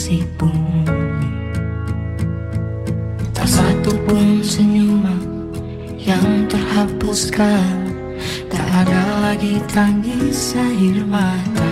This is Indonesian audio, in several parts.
si bumi. Tak satu pun senyuman yang terhapuskan, tak ada lagi tangis air mata.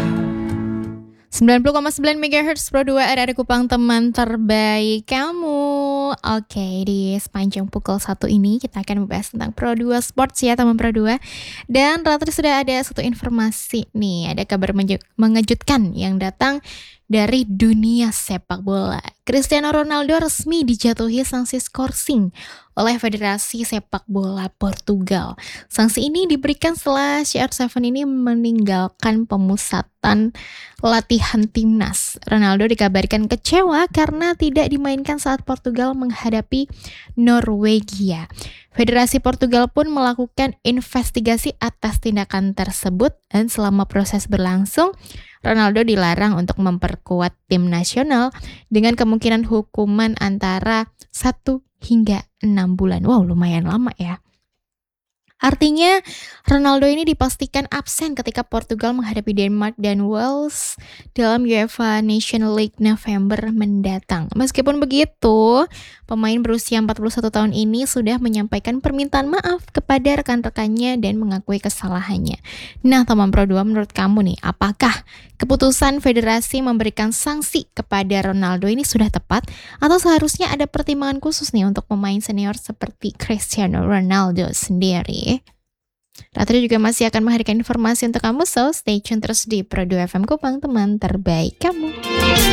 90,9 MHz Pro 2 RRI Kupang, teman terbaik kamu. Oke, di sepanjang pukul 1 ini kita akan membahas tentang Pro 2 Sports ya teman Pro 2. Dan Ratri sudah ada satu informasi nih, ada kabar mengejutkan yang datang dari dunia sepak bola. Cristiano Ronaldo resmi dijatuhi sanksi skorsing oleh Federasi Sepak Bola Portugal. Sanksi ini diberikan setelah CR7 ini meninggalkan pemusatan latihan timnas. Ronaldo dikabarkan kecewa karena tidak dimainkan saat Portugal menghadapi Norwegia. Federasi Portugal pun melakukan investigasi atas tindakan tersebut dan selama proses berlangsung, Ronaldo dilarang untuk memperkuat tim nasional dengan kemungkinan hukuman antara 1 hingga 6 bulan. Wow, lumayan lama ya. Artinya Ronaldo ini dipastikan absen ketika Portugal menghadapi Denmark dan Wales dalam UEFA Nations League November mendatang. Meskipun begitu, pemain berusia 41 tahun ini sudah menyampaikan permintaan maaf kepada rekan-rekannya dan mengakui kesalahannya. Nah, teman Pro 2, menurut kamu nih, apakah keputusan federasi memberikan sanksi kepada Ronaldo ini sudah tepat atau seharusnya ada pertimbangan khusus nih untuk pemain senior seperti Cristiano Ronaldo sendiri? Ratri juga masih akan menghadirkan informasi untuk kamu, so stay tune terus di Pro 2 FM Kupang, teman terbaik kamu.